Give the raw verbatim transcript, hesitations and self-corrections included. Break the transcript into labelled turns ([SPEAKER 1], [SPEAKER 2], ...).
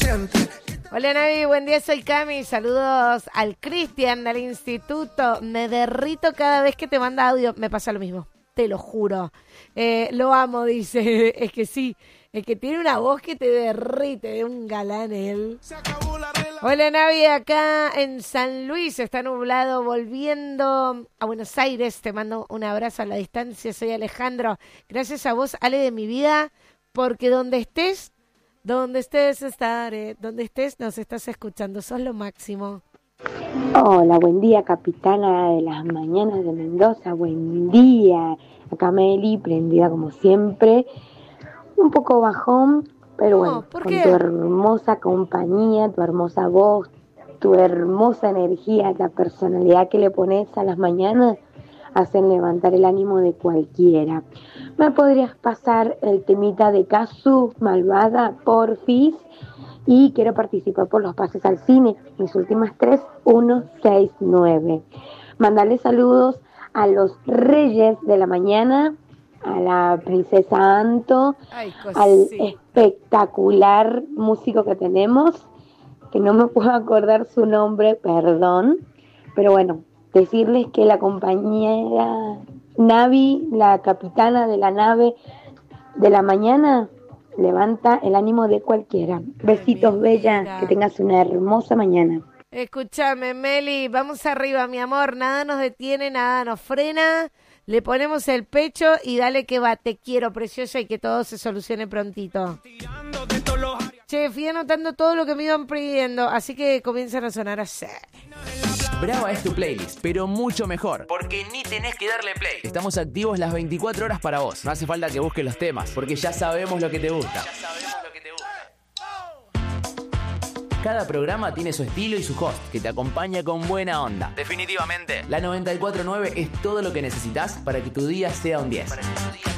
[SPEAKER 1] siente.
[SPEAKER 2] Hola Navi, buen día, soy Cami, saludos al Cristian del instituto, me derrito cada vez que te manda audio, me pasa lo mismo, te lo juro, eh, lo amo, dice, es que sí, es que tiene una voz que te derrite, de un galán él. Hola Navi, acá en San Luis, está nublado, volviendo a Buenos Aires, te mando un abrazo a la distancia, soy Alejandro, gracias a vos Ale de mi vida, porque donde estés, donde estés estaré, donde estés nos estás escuchando, sos lo máximo.
[SPEAKER 3] Hola, buen día, capitana de las mañanas de Mendoza, buen día. Acá Meli, prendida como siempre, un poco bajón, pero bueno,
[SPEAKER 2] No, ¿por
[SPEAKER 3] con
[SPEAKER 2] qué?
[SPEAKER 3] tu hermosa compañía, tu hermosa voz, tu hermosa energía, la personalidad que le pones a las mañanas, hacen levantar el ánimo de cualquiera. ¿Me podrías pasar el temita de Kazu, Malvada, porfis? Y quiero participar por los pases al cine, mis últimas tres, uno, seis, nueve. Mandarle saludos a los reyes de la mañana, a la princesa Anto,
[SPEAKER 2] Ay,
[SPEAKER 3] al
[SPEAKER 2] cosita.
[SPEAKER 3] espectacular músico que tenemos, que no me puedo acordar su nombre, perdón, pero bueno, decirles que la compañera Navi, la capitana de la nave de la mañana, levanta el ánimo de cualquiera. Besitos,
[SPEAKER 2] Ay,
[SPEAKER 3] bella,
[SPEAKER 2] mira.
[SPEAKER 3] que tengas una hermosa mañana.
[SPEAKER 2] Escúchame, Meli, vamos arriba, mi amor, nada nos detiene, nada nos frena, le ponemos el pecho y dale que va, te quiero, preciosa, y que todo se solucione prontito. Che, fui anotando todo lo que me iban pidiendo, así que comienzan a sonar así.
[SPEAKER 4] Brava es tu playlist, pero mucho mejor, porque ni tenés que darle play. Estamos activos las veinticuatro horas para vos. No hace falta que busques los temas, porque ya sabemos lo que te gusta. Ya sabemos lo que te gusta. Cada programa tiene su estilo y su host, que te acompaña con buena onda. Definitivamente, la noventa y cuatro punto nueve es todo lo que necesitas para que tu día sea un diez. Para que tu día